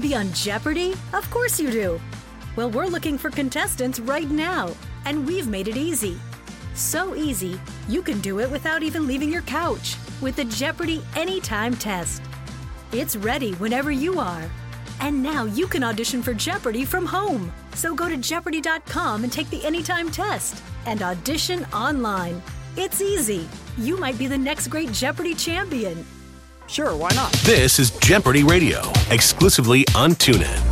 be on Jeopardy? Of course you do. Well, we're looking for contestants right now, and we've made it easy. So easy, you can do it without even leaving your couch with the Jeopardy Anytime test. It's ready whenever you are. And now you can audition for Jeopardy from home. So go to Jeopardy.com and take the Anytime test and audition online. It's easy. You might be the next great Jeopardy champion. Sure, why not? This is Jeopardy Radio, exclusively on TuneIn.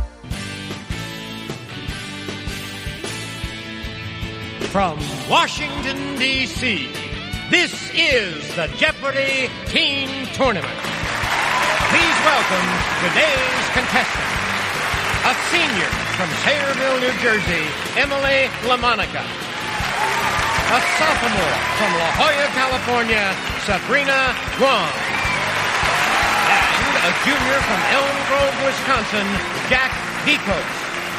From Washington, D.C., this is the Jeopardy Teen Tournament. Please welcome today's contestant, a senior from Sayreville, New Jersey, Emily LaMonica. A sophomore from La Jolla, California, Sabrina Guam. And a junior from Elm Grove, Wisconsin, Jack Dekos.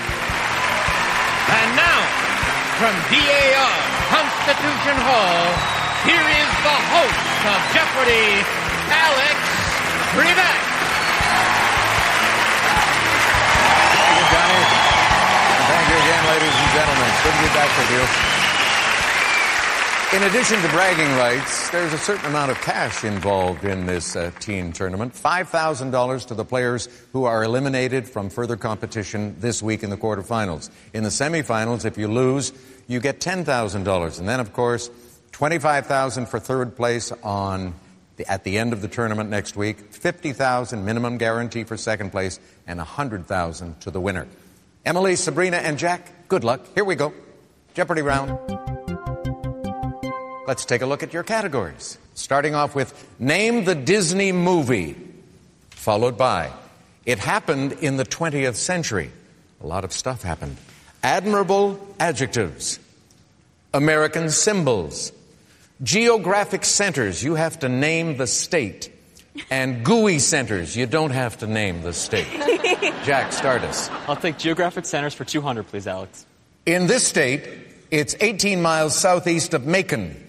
And now, from DAR Constitution Hall, here is the host of Jeopardy, Alex Trebek. Thank you, Johnny. And thank you again, ladies and gentlemen. It's good to be back with you. In addition to bragging rights, there's a certain amount of cash involved in this teen tournament. $5,000 to the players who are eliminated from further competition this week in the quarterfinals. In the semifinals, if you lose, you get $10,000. And then, of course, $25,000 for third place at the end of the tournament next week, $50,000 minimum guarantee for second place, and $100,000 to the winner. Emily, Sabrina, and Jack, good luck. Here we go. Jeopardy round. Let's take a look at your categories. Starting off with name the Disney movie, followed by it happened in the 20th century. A lot of stuff happened. Admirable adjectives, American symbols, geographic centers, you have to name the state, and gooey centers, you don't have to name the state. Jack, start us. I'll take geographic centers for 200, please, Alex. In this state, it's 18 miles southeast of Macon.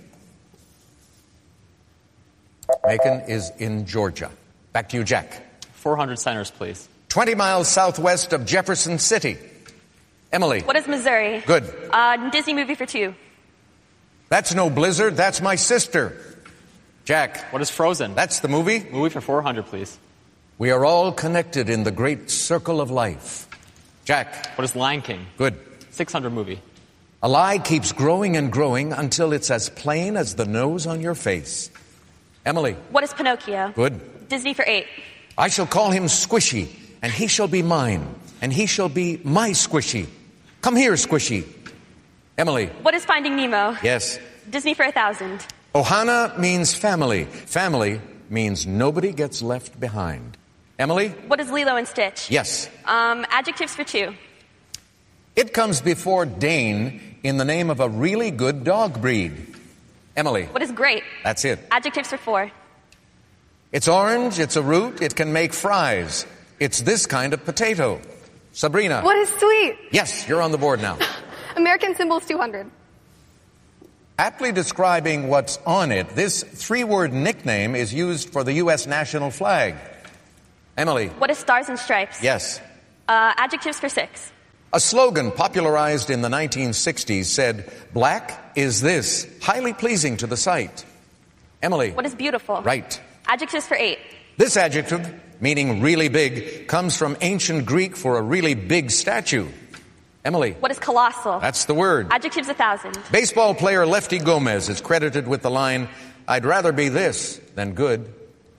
Macon is in Georgia. Back to you, Jack. 400 centers, please. 20 miles southwest of Jefferson City. Emily. What is Missouri? Good. Disney movie for 2. That's no blizzard. That's my sister. Jack. What is Frozen? That's the movie. Movie for 400, please. We are all connected in the great circle of life. Jack. What is Lion King? Good. 600 movie. A lie keeps growing and growing until it's as plain as the nose on your face. Emily. What is Pinocchio? Good. Disney for 8. I shall call him Squishy, and he shall be mine, and he shall be my Squishy. Come here, Squishy. Emily. What is Finding Nemo? Yes. Disney for 1,000. Ohana means family. Family means nobody gets left behind. Emily? What is Lilo and Stitch? Yes. Adjectives for 2. It comes before Dane in the name of a really good dog breed. Emily? What is great? That's it. Adjectives for 4. It's orange, it's a root, it can make fries. It's this kind of potato. Sabrina? What is sweet? Yes, you're on the board now. American symbols 200. Aptly describing what's on it, this 3-word nickname is used for the U.S. national flag. Emily? What is Stars and Stripes? Yes. Adjectives for 6. A slogan popularized in the 1960s said, black is this, highly pleasing to the sight. Emily? What is beautiful? Right. Adjectives for 8. This adjective, meaning really big, comes from ancient Greek for a really big statue. Emily? What is colossal? That's the word. Adjectives 1,000. Baseball player Lefty Gomez is credited with the line, I'd rather be this than good.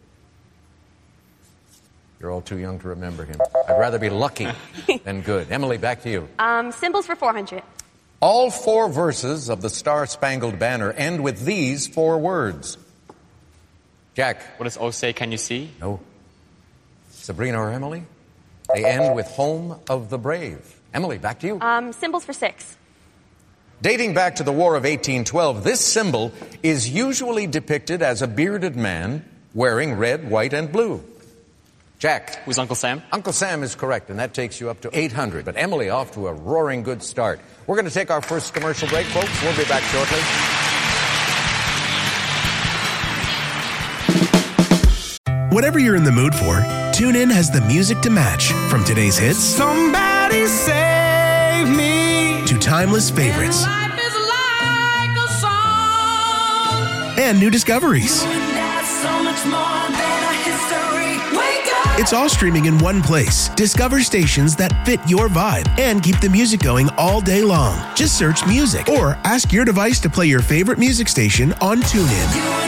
You're all too young to remember him. I'd rather be lucky than good. Emily, back to you. Symbols for 400. All 4 verses of the Star-Spangled Banner end with these 4 words. Jack. What does O say, can you see? No. Sabrina or Emily? They end with home of the brave. Emily, back to you. Symbols for 6. Dating back to the War of 1812, this symbol is usually depicted as a bearded man wearing red, white, and blue. Jack. Who's Uncle Sam? Uncle Sam is correct, and that takes you up to 800. But Emily off to a roaring good start. We're going to take our first commercial break, folks. We'll be back shortly. Whatever you're in the mood for, TuneIn has the music to match, from today's hits Somebody save me to timeless favorites Life is like a song. and new discoveries. So much more than a history. Wake up. It's all streaming in one place. Discover stations that fit your vibe and keep the music going all day long. Just search music or ask your device to play your favorite music station on TuneIn.